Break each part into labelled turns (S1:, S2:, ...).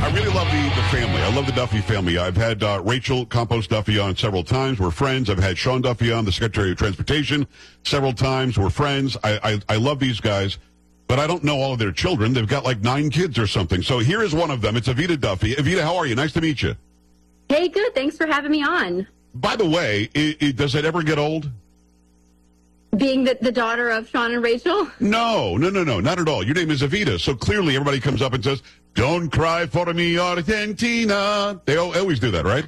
S1: I really love the family. I love the Duffy family. I've had Rachel Campos Duffy on several times. We're friends. I've had Sean Duffy on, the Secretary of Transportation, several times. We're friends. I love these guys, but I don't know all of their children. They've got like 9 kids or something. So here is one of them. It's Evita Duffy. Evita, how are you? Nice to meet you.
S2: Hey, good. Thanks for having me on.
S1: By the way, does it ever get old?
S2: Being the daughter of Sean and Rachel?
S1: No, not at all. Your name is Evita, so clearly everybody comes up and says, "Don't cry for me, Argentina." They always do that, right?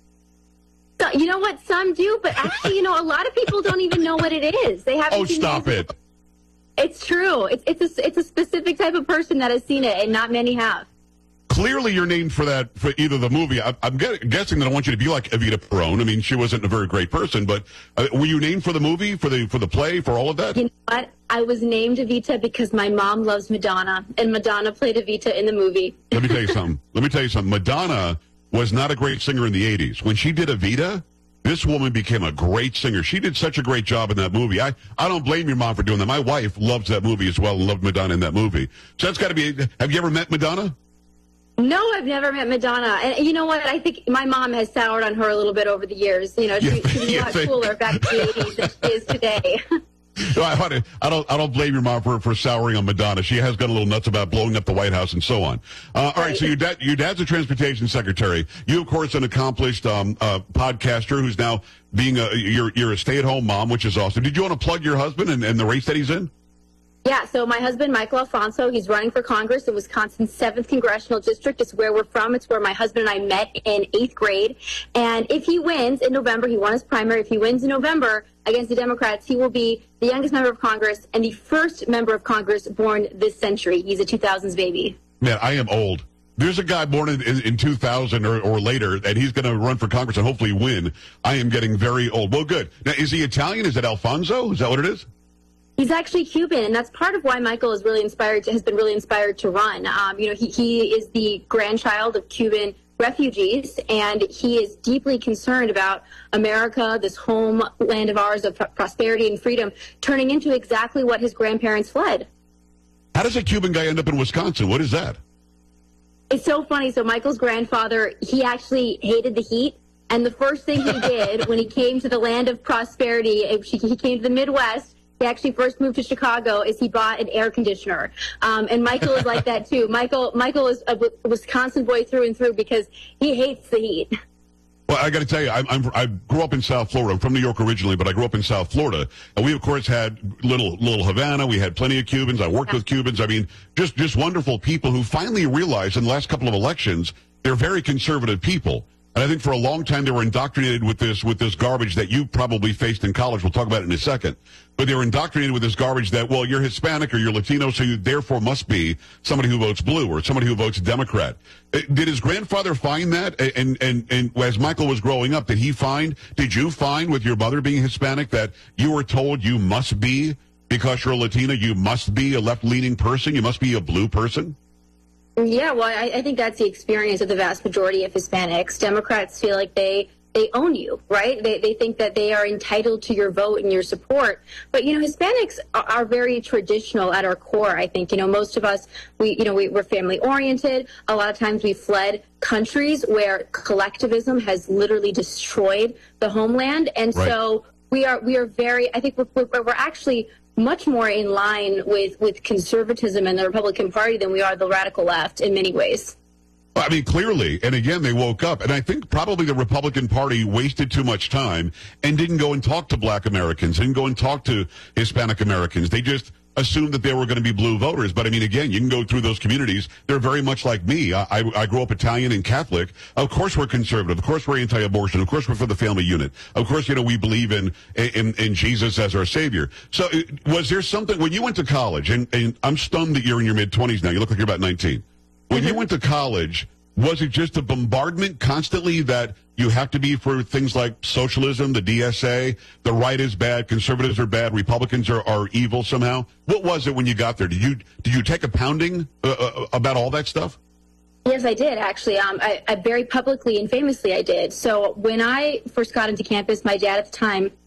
S2: So, you know what? Some do, but actually, a lot of people don't even know what it is. They haven't.
S1: Oh, stop it!
S2: It's true. It's a specific type of person that has seen it, and not many have.
S1: Clearly, you're named for that, for either the movie. I'm guessing that I want you to be like Evita Perón. I mean, she wasn't a very great person, but were you named for the movie, for the play, for all of that?
S2: You know what? I was named Evita because my mom loves Madonna, and Madonna played Evita in the movie.
S1: Let me tell you something. Madonna was not a great singer in the 80s. When she did Evita, this woman became a great singer. She did such a great job in that movie. I don't blame your mom for doing that. My wife loves that movie as well and loved Madonna in that movie. So that's got to be. Have you ever met Madonna?
S2: No, I've never met Madonna. And you know what? I think my mom has soured on her a little bit over the years. She was a lot cooler back in the 80s than she is today.
S1: No, I don't blame your mom for souring on Madonna. She has got a little nuts about blowing up the White House and so on. All right, so your dad's a transportation secretary. You, of course, an accomplished podcaster who's now being you're a stay-at-home mom, which is awesome. Did you want to plug your husband and the race that he's in?
S2: Yeah, so my husband, Michael Alfonso, he's running for Congress in Wisconsin's 7th Congressional District. It's where we're from. It's where my husband and I met in 8th grade. And if he wins in November, he won his primary. If he wins in November against the Democrats, he will be the youngest member of Congress and the first member of Congress born this century. He's a 2000s baby.
S1: Man, I am old. There's a guy born in 2000 or later, and he's going to run for Congress and hopefully win. I am getting very old. Well, good. Now, is he Italian? Is it Alfonso? Is that what it is?
S2: He's actually Cuban, and that's part of why Michael has been really inspired to run. He is the grandchild of Cuban refugees, and he is deeply concerned about America, this homeland of ours of prosperity and freedom, turning into exactly what his grandparents fled.
S1: How does a Cuban guy end up in Wisconsin? What is that?
S2: It's so funny. So Michael's grandfather, he actually hated the heat. And the first thing he did when he came to the land of prosperity, he came to the Midwest. He actually first moved to Chicago is he bought an air conditioner. And Michael is like that too. Michael is a Wisconsin boy through and through because he hates the heat.
S1: Well, I got to tell you, I grew up in South Florida. I'm from New York originally, but I grew up in South Florida. And we, of course, had little Havana. We had plenty of Cubans. I worked with Cubans. I mean, just wonderful people who finally realized in the last couple of elections, they're very conservative people. And I think for a long time they were indoctrinated with this garbage that you probably faced in college. We'll talk about it in a second. But they were indoctrinated with this garbage that, well, you're Hispanic or you're Latino, so you therefore must be somebody who votes blue or somebody who votes Democrat. Did his grandfather find that? And as Michael was growing up, did you find with your mother being Hispanic that you were told you must be, because you're a Latina, you must be a left-leaning person, you must be a blue person?
S2: Yeah, well, I think that's the experience of the vast majority of Hispanics. Democrats feel like they own you, right? They think that they are entitled to your vote and your support. But, Hispanics are very traditional at our core, I think. Most of us, we're family-oriented. A lot of times we fled countries where collectivism has literally destroyed the homeland. And right. So we are very, I think we're actually much more in line with conservatism and the Republican Party than we are the radical left in many ways.
S1: I mean, clearly, and again, they woke up, and I think probably the Republican Party wasted too much time and didn't go and talk to black Americans, didn't go and talk to Hispanic Americans. They just assumed that they were going to be blue voters. But I mean, again, you can go through those communities. They're very much like me. I grew up Italian and Catholic. Of course we're conservative. Of course we're anti-abortion. Of course we're for the family unit. Of course, we believe in Jesus as our savior. So was there something, when you went to college, and I'm stunned that you're in your mid-20s now. You look like you're about 19. When you went to college, was it just a bombardment constantly that you have to be for things like socialism, the DSA, the right is bad, conservatives are bad, Republicans are evil somehow? What was it when you got there? Did you take a pounding about all that stuff?
S2: Yes, I did, actually. I very publicly and famously I did. So when I first got into campus, my dad at the time,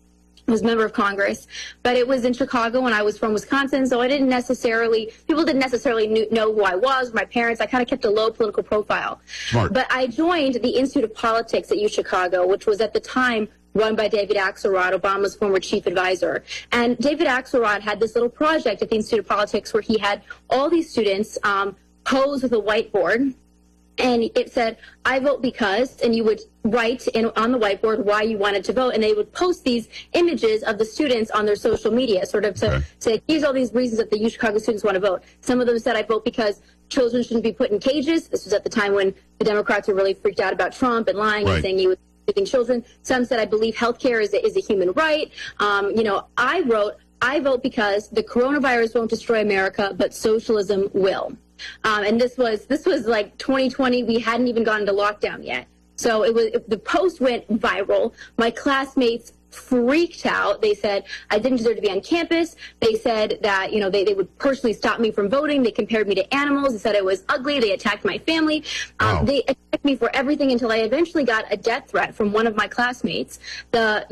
S2: was a member of Congress, but it was in Chicago and I was from Wisconsin, so people didn't necessarily know who I was, my parents. I kind of kept a low political profile.
S1: Smart.
S2: But I joined the Institute of Politics at UChicago, which was at the time run by David Axelrod, Obama's former chief advisor. And David Axelrod had this little project at the Institute of Politics where he had all these students pose with a whiteboard. And it said, I vote because, and you would write on the whiteboard why you wanted to vote, and they would post these images of the students on their social media, sort of to say, here's all these reasons that the UChicago students want to vote. Some of them said, I vote because children shouldn't be put in cages. This was at the time when the Democrats were really freaked out about Trump and lying and saying he was keeping children. Some said, I believe health care is a human right. I wrote, I vote because the coronavirus won't destroy America, but socialism will. And this was like 2020. We hadn't even gone into lockdown yet. So the post went viral. My classmates freaked out. They said I didn't deserve to be on campus. They said that, they would personally stop me from voting. They compared me to animals. They said I was ugly. They attacked my family. Wow. They attacked me for everything until I eventually got a death threat from one of my classmates. The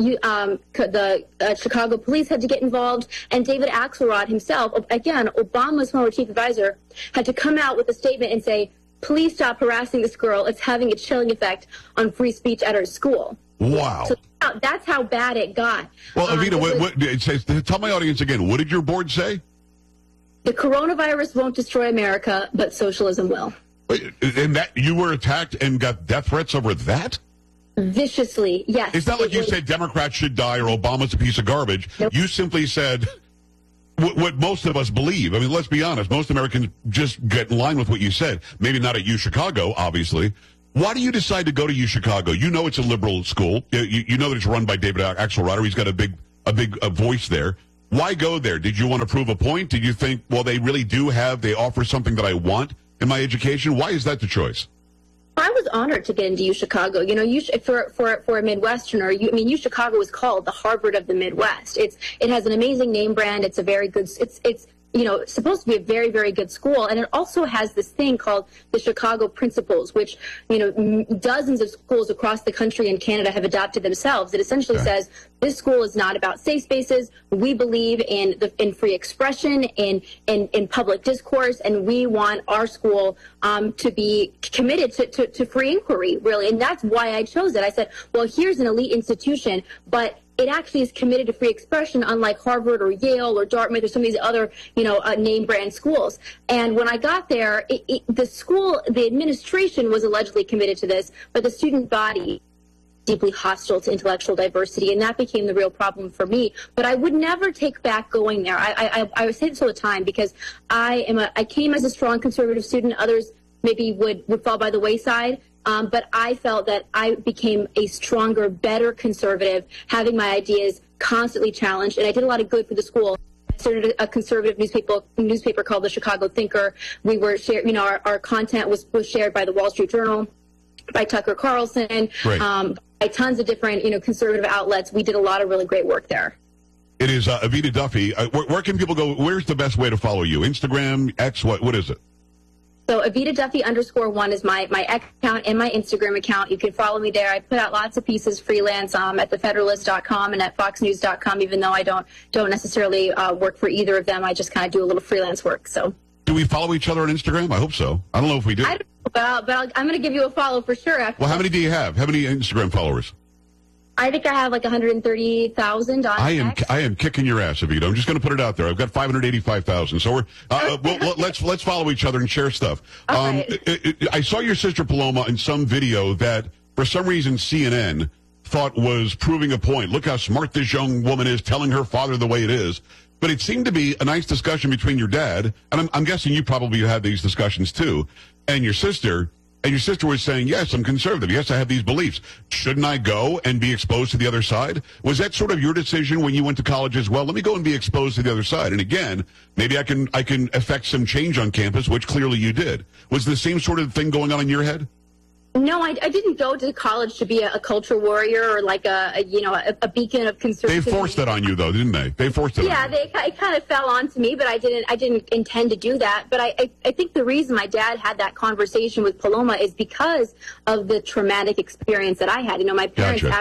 S2: Chicago police had to get involved, and David Axelrod himself, again, Obama's former chief advisor, had to come out with a statement and say, please stop harassing this girl. It's having a chilling effect on free speech at our school.
S1: Wow.
S2: So that's how bad it got.
S1: Well, Evita, tell my audience again, what did your board say?
S2: The coronavirus won't destroy America, but socialism will.
S1: And that you were attacked and got death threats over that?
S2: Viciously, yes.
S1: It's not like you said Democrats should die or Obama's a piece of garbage.
S2: Nope.
S1: You simply said what most of us believe. I mean, let's be honest. Most Americans just get in line with what you said. Maybe not at UChicago, obviously. Why do you decide to go to UChicago? You know it's a liberal school. You know that it's run by David Axelrod. He's got a big voice there. Why go there? Did you want to prove a point? Did you think, well, they really they offer something that I want in my education? Why is that the choice?
S2: I was honored to get into UChicago. For a Midwesterner, UChicago is called the Harvard of the Midwest. It has an amazing name brand. It's a very good. It's supposed to be a very, very good school. And it also has this thing called the Chicago Principles, which, dozens of schools across the country and Canada have adopted themselves. It essentially says this school is not about safe spaces. We believe in free expression, in public discourse, and we want our school to be committed to free inquiry, really. And that's why I chose it. I said, well, here's an elite institution, but it actually is committed to free expression, unlike Harvard or Yale or Dartmouth or some of these other, name brand schools. And when I got there, the administration was allegedly committed to this, but the student body deeply hostile to intellectual diversity, and that became the real problem for me. But I would never take back going there. I say this all the time because I came as a strong conservative student. Others maybe would fall by the wayside. But I felt that I became a stronger, better conservative, having my ideas constantly challenged, and I did a lot of good for the school. I started a conservative newspaper called the Chicago Thinker. We were our content was shared by the Wall Street Journal, by Tucker Carlson, by tons of different conservative outlets. We did a lot of really great work there.
S1: It is Evita Duffy. Where can people go? Where's the best way to follow you? Instagram, X, what is it?
S2: So Evita Duffy _1 is my X account and my Instagram account. You can follow me there. I put out lots of pieces freelance at thefederalist.com and at foxnews.com, even though I don't necessarily work for either of them. I just kind of do a little freelance work. So
S1: do we follow each other on Instagram? I hope so. I don't know if we do.
S2: I don't know, but I'm going to give you a follow for sure.
S1: Well, how many do you have? How many Instagram followers?
S2: I think I have like 130,000 on X.
S1: I am kicking your ass, Evita. I'm just going to put it out there. I've got 585,000. So let's follow each other and share stuff. I saw your sister Paloma in some video that for some reason CNN thought was proving a point. Look how smart this young woman is, telling her father the way it is. But it seemed to be a nice discussion between your dad, and I'm guessing you probably had these discussions too, and your sister. And your sister was saying, yes, I'm conservative. Yes, I have these beliefs. Shouldn't I go and be exposed to the other side? Was that sort of your decision when you went to college as well? Let me go and be exposed to the other side. And again, maybe I can affect some change on campus, which clearly you did. Was the same sort of thing going on in your head?
S2: No, I didn't go to college to be a culture warrior or like a beacon of conservatism.
S1: They forced that on you, though, didn't they? They forced it on you.
S2: Yeah, it kind of fell onto me, but I didn't intend to do that. But I think the reason my dad had that conversation with Paloma is because of the traumatic experience that I had. My parents,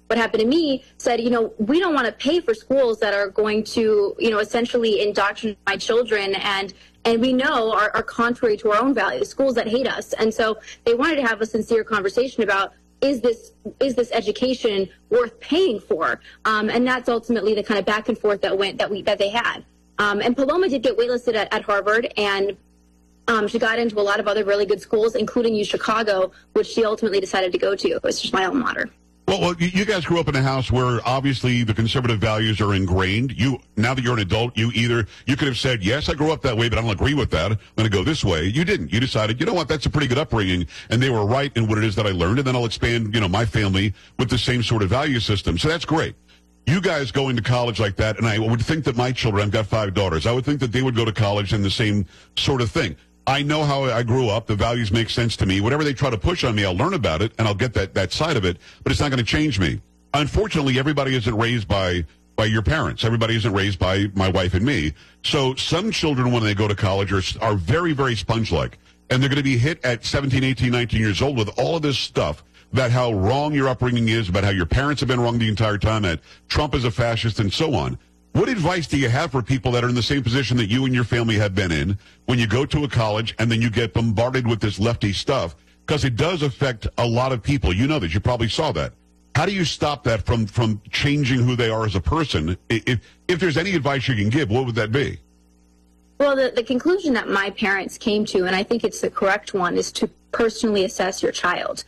S2: what happened to me, said, we don't want to pay for schools that are going to, essentially indoctrinate my children and we know are contrary to our own values, schools that hate us. And so they wanted to have a sincere conversation about, is this education worth paying for? And that's ultimately the kind of back and forth that they had. And Paloma did get waitlisted at Harvard, and she got into a lot of other really good schools, including UChicago, which she ultimately decided to go to. It's just my alma mater.
S1: Well, you guys grew up in a house where obviously the conservative values are ingrained. Now that you're an adult, you could have said, yes, I grew up that way, but I don't agree with that. I'm going to go this way. You didn't. You decided, you know what, that's a pretty good upbringing, and they were right in what it is that I learned, and then I'll expand, my family with the same sort of value system. So that's great. You guys going to college like that, and I would think that my children, I've got 5 daughters, I would think that they would go to college in the same sort of thing. I know how I grew up. The values make sense to me. Whatever they try to push on me, I'll learn about it, and I'll get that side of it, but it's not going to change me. Unfortunately, everybody isn't raised by your parents. Everybody isn't raised by my wife and me. So some children, when they go to college, are very, very sponge-like, and they're going to be hit at 17, 18, 19 years old with all of this stuff about how wrong your upbringing is, about how your parents have been wrong the entire time, that Trump is a fascist, and so on. What advice do you have for people that are in the same position that you and your family have been in when you go to a college and then you get bombarded with this lefty stuff? Because it does affect a lot of people. You know that. You probably saw that. How do you stop that from changing who they are as a person? If there's any advice you can give, what would that be?
S2: Well, the conclusion that my parents came to, and I think it's the correct one, is to personally assess your child.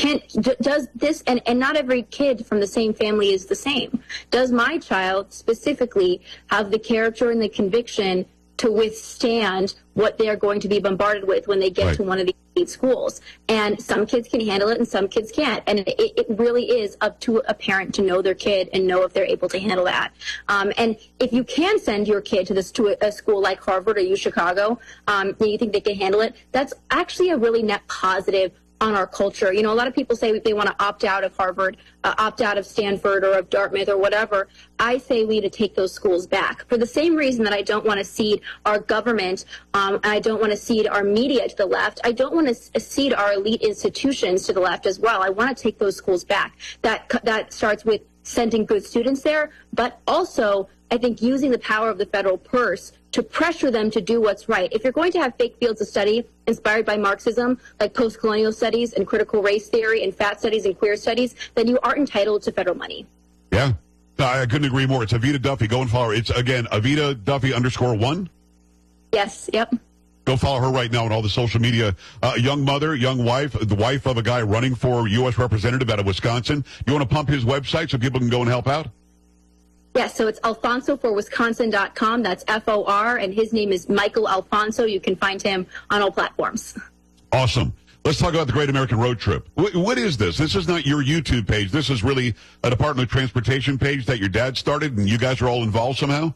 S2: Does this, and not every kid from the same family is the same. Does my child specifically have the character and the conviction to withstand what they're going to be bombarded with when they get to one of these elite schools? And some kids can handle it and some kids can't. And it really is up to a parent to know their kid and know if they're able to handle that. And if you can send your kid to a school like Harvard or UChicago, and you think they can handle it, that's actually a really net positive on our culture. A lot of people say they want to opt out of Harvard, opt out of Stanford or of Dartmouth or whatever. I say we need to take those schools back for the same reason that I don't want to cede our government, and I don't want to cede our media to the left. I don't want to cede our elite institutions to the left as well. I want to take those schools back. That starts with sending good students there, but also I think using the power of the federal purse to pressure them to do what's right. If you're going to have fake fields of study inspired by Marxism, like post-colonial studies and critical race theory and fat studies and queer studies, then you are entitled to federal money.
S1: Yeah, I couldn't agree more. It's Avita Duffy. Go and follow her. It's, again, Avita Duffy _1.
S2: Yes, yep.
S1: Go follow her right now on all the social media. Young mother, young wife, the wife of a guy running for U.S. representative out of Wisconsin. You want to pump his website so people can go and help out?
S2: Yes, so it's alfonsoforwisconsin.com. That's FOR, and his name is Michael Alfonso. You can find him on all platforms.
S1: Awesome. Let's talk about the Great American Road Trip. What is this? This is not your YouTube page. This is really a Department of Transportation page that your dad started, and you guys are all involved somehow?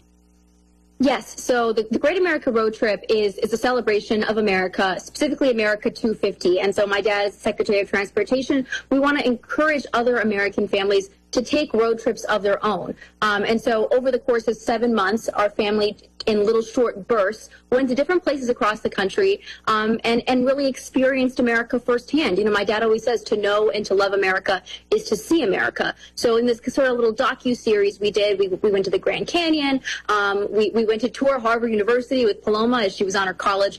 S2: Yes, so the Great America Road Trip is a celebration of America, specifically America 250. And so my dad is Secretary of Transportation. We want to encourage other American families to take road trips of their own. And so over the course of 7 months, our family, in little short bursts, went to different places across the country and really experienced America firsthand. My dad always says to know and to love America is to see America. So in this sort of little docu-series we did, we went to the Grand Canyon. We went to tour Harvard University with Paloma as she was on her college,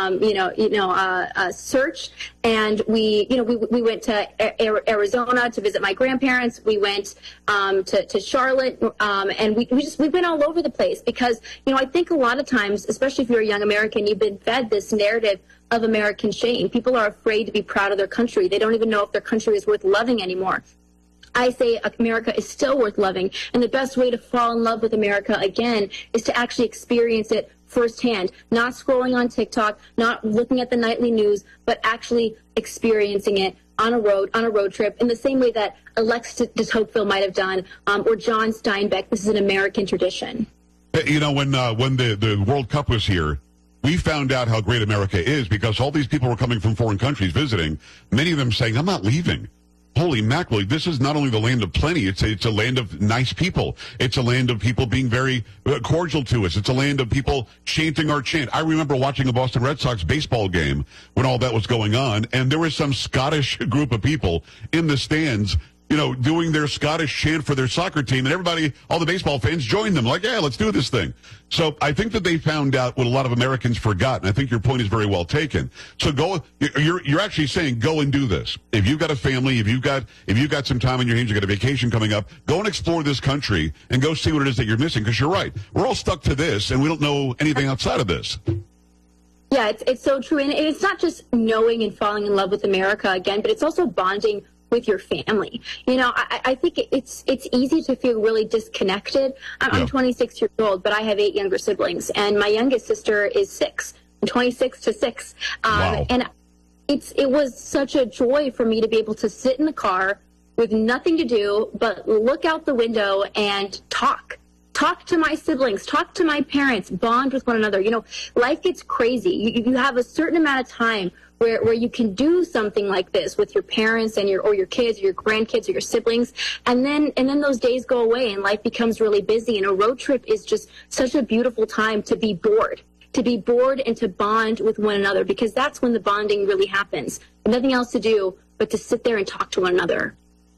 S2: search. And we went to Arizona to visit my grandparents. We went to Charlotte, and we went all over the place because, I think a lot of times, especially if you're a young American, you've been fed this narrative of American shame. People are afraid to be proud of their country. They don't even know if their country is worth loving anymore. I say America is still worth loving, and the best way to fall in love with America again is to actually experience it firsthand, not scrolling on TikTok, not looking at the nightly news, but actually experiencing it on a road trip in the same way that Alexis de Tocqueville might have done, or John Steinbeck. This is an American tradition.
S1: When the World Cup was here, we found out how great America is because all these people were coming from foreign countries visiting, many of them saying, I'm not leaving. Holy mackerel, this is not only the land of plenty, it's a land of nice people. It's a land of people being very cordial to us. It's a land of people chanting our chant. I remember watching a Boston Red Sox baseball game when all that was going on, and there was some Scottish group of people in the stands doing their Scottish chant for their soccer team, and everybody, all the baseball fans joined them. Like, yeah, let's do this thing. So I think that they found out what a lot of Americans forgot, and I think your point is very well taken. So you're actually saying go and do this. If you've got a family, if you've got some time on your hands, you've got a vacation coming up, go and explore this country and go see what it is that you're missing. Because you're right, we're all stuck to this, and we don't know anything outside of this.
S2: Yeah, it's so true, and it's not just knowing and falling in love with America again, but it's also bonding with your family. I think it's easy to feel really disconnected. I'm 26 years old, but I have 8 younger siblings, and my youngest sister is 6. I'm 26 to 6.
S1: Wow.
S2: And it was such a joy for me to be able to sit in the car with nothing to do but look out the window and talk to my siblings, talk to my parents, bond with one another. Life gets crazy. You have a certain amount of time where you can do something like this with your parents and your kids or your grandkids or your siblings, and then those days go away and life becomes really busy. And a road trip is just such a beautiful time to be bored and to bond with one another, because that's when the bonding really happens. Nothing else to do but to sit there and talk to one another.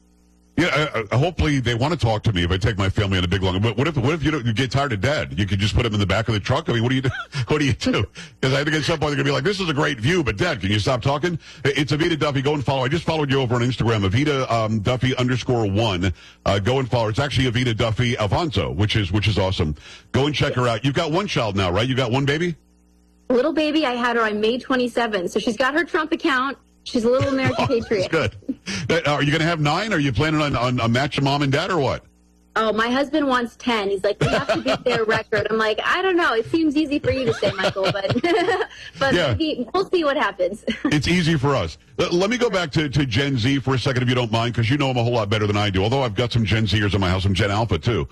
S1: Yeah, hopefully they want to talk to me if I take my family on a big long. But what if you get tired of Dad? You could just put him in the back of the truck. I mean, what do you do? What do you do? Because I think at some point they're gonna be like, "This is a great view, but Dad, can you stop talking?" It's Evita Duffy. Go and follow. I just followed you over on Instagram, Evita Duffy _1. Go and follow her. It's actually Evita Duffy Alfonso, which is awesome. Go and check her out. You've got one child now, right? You got one baby.
S2: Little baby, I had her on May 27th, so she's got her Trump account. She's a little American patriot.
S1: Good. Are you going to have 9? Are you planning on a match of mom and dad or what?
S2: Oh, my husband wants 10. He's like, we have to beat their record. I'm like, I don't know. It seems easy for you to say, Michael, but
S1: yeah.
S2: Maybe we'll see what happens.
S1: It's easy for us. Let me go back to Gen Z for a second, if you don't mind, because you know them a whole lot better than I do, although I've got some Gen Zers in my house, some Gen Alpha, too.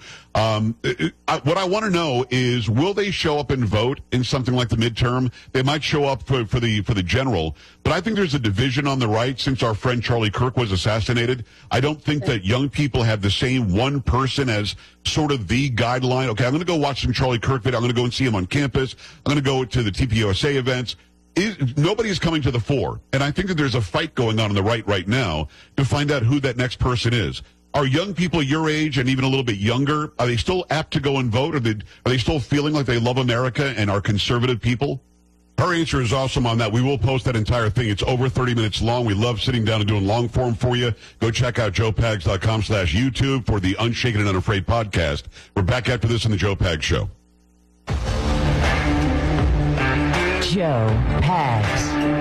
S1: What I want to know is, will they show up and vote in something like the midterm? They might show up for the general, but I think there's a division on the right since our friend Charlie Kirk was assassinated. I don't think that young people have the same one person as sort of the guideline. Okay, I'm going to go watch some Charlie Kirk video. I'm going to go and see him on campus. I'm going to go to the TPUSA events. Nobody's coming to the fore. And I think that there's a fight going on the right now to find out who that next person is. Are young people your age and even a little bit younger, are they still apt to go and vote? Are they still feeling like they love America and are conservative people? Her answer is awesome on that. We will post that entire thing. It's over 30 minutes long. We love sitting down and doing long form for you. Go check out joepags.com/YouTube for the Unshaken and Unafraid podcast. We're back after this on the Joe Pags Show.
S3: Joe Pags.